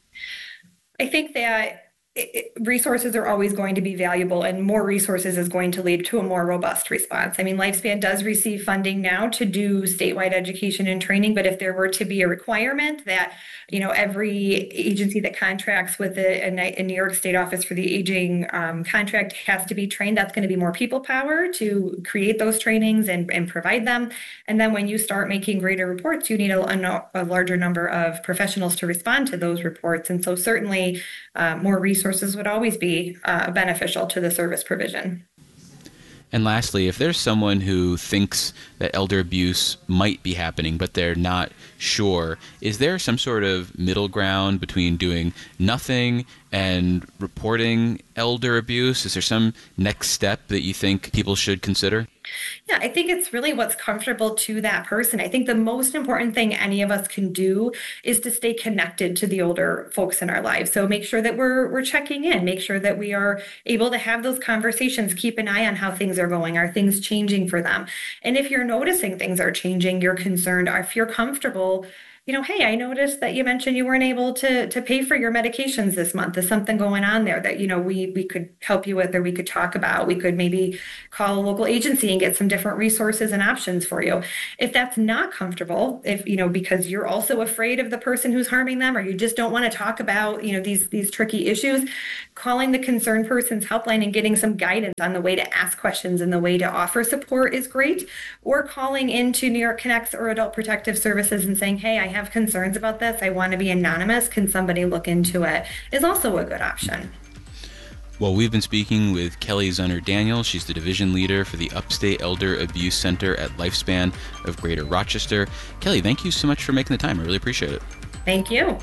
I think that it, resources are always going to be valuable, and more resources is going to lead to a more robust response. I mean, Lifespan does receive funding now to do statewide education and training, but if there were to be a requirement that, you know, every agency that contracts with a, a New York State Office for the Aging um, contract has to be trained, that's going to be more people power to create those trainings and, and provide them. And then when you start making greater reports, you need a, a, a larger number of professionals to respond to those reports. And so certainly uh, more resources would always be uh, beneficial to the service provision. And lastly, if there's someone who thinks that elder abuse might be happening, but they're not sure, is there some sort of middle ground between doing nothing and reporting elder abuse? Is there some next step that you think people should consider? Yeah, I think it's really what's comfortable to that person. I think the most important thing any of us can do is to stay connected to the older folks in our lives. So make sure that we're we're checking in, make sure that we are able to have those conversations, keep an eye on how things are going. Are things changing for them? And if you're noticing things are changing, you're concerned, or if you're comfortable, you know, hey, I noticed that you mentioned you weren't able to to pay for your medications this month. Is something going on there that, you know, we we could help you with, or we could talk about? We could maybe call a local agency and get some different resources and options for you. If that's not comfortable, if, you know, because you're also afraid of the person who's harming them, or you just don't want to talk about, you know, these these tricky issues, calling the concerned person's helpline and getting some guidance on the way to ask questions and the way to offer support is great. Or calling into New York Connects or Adult Protective Services and saying, hey, I have concerns about this. I want to be anonymous. Can somebody look into it? Is also a good option. Well, we've been speaking with Kelly Zunner-Daniel. She's the division leader for the Upstate Elder Abuse Center at Lifespan of Greater Rochester. Kelly, thank you so much for making the time. I really appreciate it. Thank you.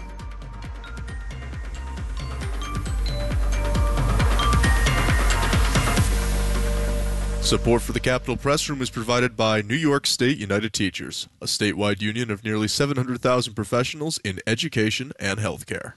Support for the Capitol Press Room is provided by New York State United Teachers, a statewide union of nearly seven hundred thousand professionals in education and healthcare.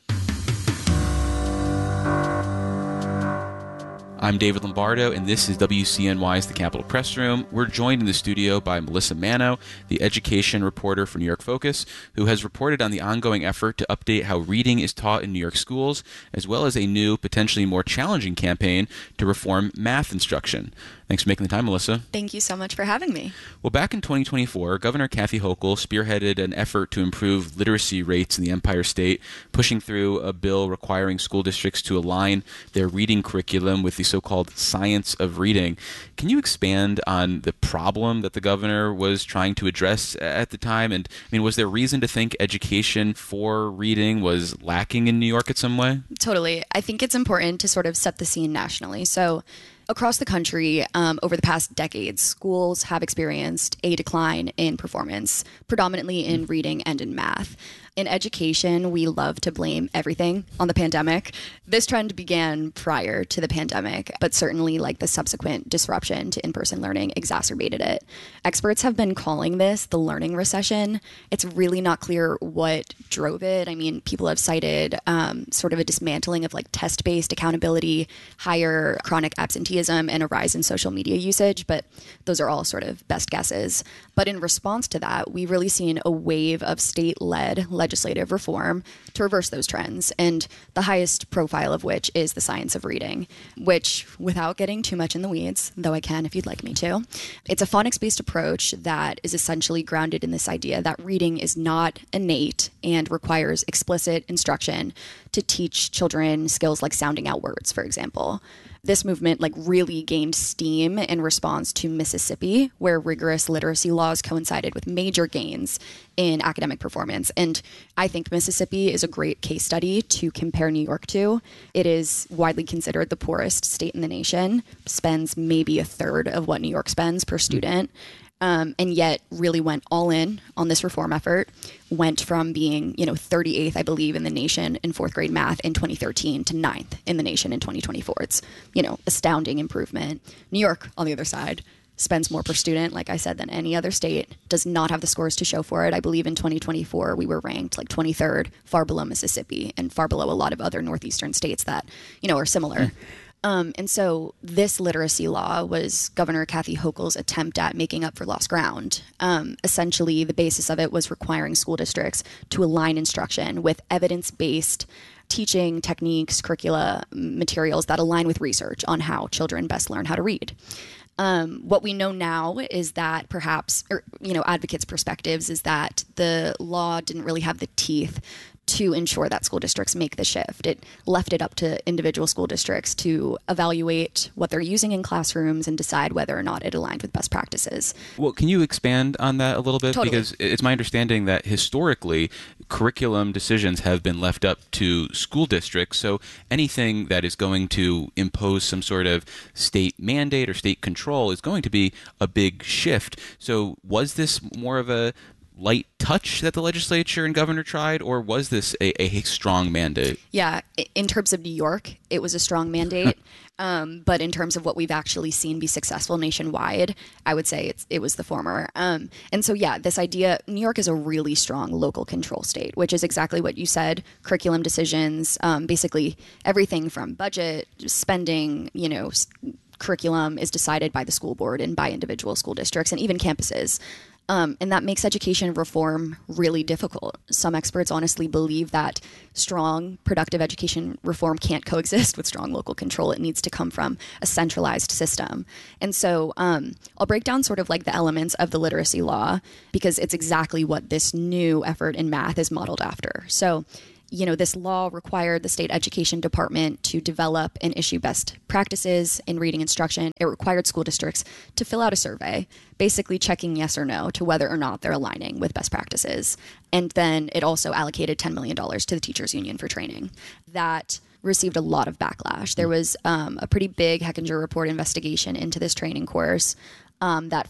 I'm David Lombardo, and this is W C N Y's The Capitol Press Room. We're joined in the studio by Melissa Mano, the education reporter for New York Focus, who has reported on the ongoing effort to update how reading is taught in New York schools, as well as a new, potentially more challenging campaign to reform math instruction. Thanks for making the time, Melissa. Thank you so much for having me. Well, back in twenty twenty-four, Governor Kathy Hochul spearheaded an effort to improve literacy rates in the Empire State, pushing through a bill requiring school districts to align their reading curriculum with the so-called science of reading. Can you expand on the problem that the governor was trying to address at the time? And I mean, was there reason to think education for reading was lacking in New York in some way? Totally. I think it's important to sort of set the scene nationally. So across the country, um, over the past decades, schools have experienced a decline in performance, predominantly in reading and in math. In education, we love to blame everything on the pandemic. This trend began prior to the pandemic, but certainly like the subsequent disruption to in-person learning exacerbated it. Experts have been calling this the learning recession. It's really not clear what drove it. I mean, people have cited um, sort of a dismantling of like test-based accountability, higher chronic absenteeism, and a rise in social media usage, but those are all sort of best guesses. But in response to that, we've really seen a wave of state-led legislative reform to reverse those trends, and the highest profile of which is the science of reading, which, without getting too much in the weeds, though I can if you'd like me to, it's a phonics-based approach that is essentially grounded in this idea that reading is not innate and requires explicit instruction to teach children skills like sounding out words, for example. This movement like really gained steam in response to Mississippi, where rigorous literacy laws coincided with major gains in academic performance. And I think Mississippi is a great case study to compare New York to. It is widely considered the poorest state in the nation, spends maybe a third of what New York spends per student. Um, and yet really went all in on this reform effort, went from being, you know, thirty-eighth, I believe, in the nation in fourth grade math in twenty thirteen to ninth in the nation in twenty twenty-four. It's, you know, astounding improvement. New York, on the other side, spends more per student, like I said, than any other state, does not have the scores to show for it. I believe in twenty twenty-four, we were ranked like twenty-third, far below Mississippi and far below a lot of other northeastern states that, you know, are similar. Mm. Um, and so this literacy law was Governor Kathy Hochul's attempt at making up for lost ground. Um, essentially, the basis of it was requiring school districts to align instruction with evidence-based teaching techniques, curricula, materials that align with research on how children best learn how to read. Um, what we know now is that perhaps, or, you know, advocates' perspectives is that the law didn't really have the teeth to ensure that school districts make the shift. It left it up to individual school districts to evaluate what they're using in classrooms and decide whether or not it aligned with best practices. Well, can you expand on that a little bit? Totally. Because it's my understanding that historically, curriculum decisions have been left up to school districts. So anything that is going to impose some sort of state mandate or state control is going to be a big shift. So was this more of a light touch that the legislature and governor tried, or was this a, a strong mandate? Yeah, in terms of New York, it was a strong mandate. um, but in terms of what we've actually seen be successful nationwide, I would say it's, it was the former. Um, and so, yeah, this idea, New York is a really strong local control state, which is exactly what you said. Curriculum decisions, um, basically everything from budget, spending, you know, curriculum is decided by the school board and by individual school districts and even campuses. Um, and that makes education reform really difficult. Some experts honestly believe that strong, productive education reform can't coexist with strong local control. It needs to come from a centralized system. And so um, I'll break down sort of like the elements of the literacy law, because it's exactly what this new effort in math is modeled after. So, you know, this law required the state education department to develop and issue best practices in reading instruction. It required school districts to fill out a survey, basically checking yes or no to whether or not they're aligning with best practices. And then it also allocated ten million dollars to the teachers union for training. That received a lot of backlash. There was um, a pretty big Hechinger Report investigation into this training course. Um, that